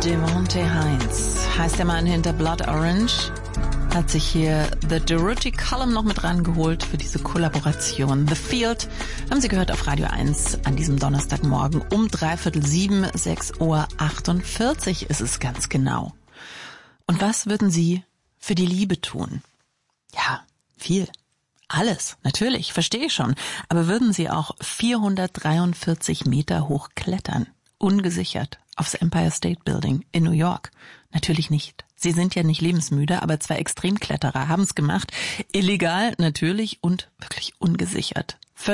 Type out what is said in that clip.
Demonte Hines heißt der Mann hinter Blood Orange. Hat sich hier The Dirty Column noch mit rangeholt für diese Kollaboration. The Field haben Sie gehört auf Radio 1 an diesem Donnerstagmorgen um 6:45, 6:48 ist es ganz genau. Und was würden Sie für die Liebe tun? Ja, viel. Alles, natürlich, verstehe ich schon. Aber würden Sie auch 443 Meter hoch klettern? Ungesichert aufs Empire State Building in New York? Natürlich nicht. Sie sind ja nicht lebensmüde, aber zwei Extremkletterer haben es gemacht. Illegal, natürlich, und wirklich ungesichert.